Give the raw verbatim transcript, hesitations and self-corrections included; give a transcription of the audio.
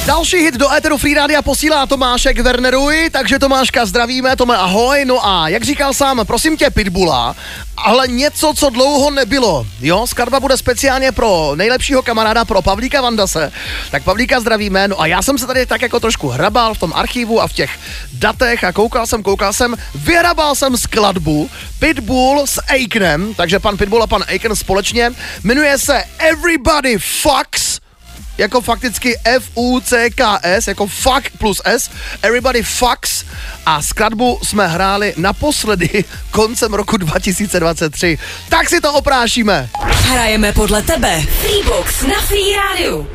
Další hit do éteru Free Rádia posílá Tomášek Werneruj, takže Tomáška zdravíme, Tome ahoj, no a jak říkal sám, prosím tě Pitbulla, ale něco, co dlouho nebylo, jo, skladba bude speciálně pro nejlepšího kamaráda, pro Pavlíka Vandase, tak Pavlíka zdravíme, no a já jsem se tady tak jako trošku hrabal v tom archivu a v těch datech a koukal jsem, koukal jsem, vyhrabal jsem skladbu Pitbull s Akenem, takže pan Pitbull a pan Aken společně, jmenuje se Everybody Fucks, jako fakticky F U C K S, jako fuck plus S, Everybody Fucks, a skladbu jsme hráli naposledy koncem roku dva tisíce dvacet tři. Tak si to oprášíme. Hrajeme podle tebe. Freebox na Free Rádiu.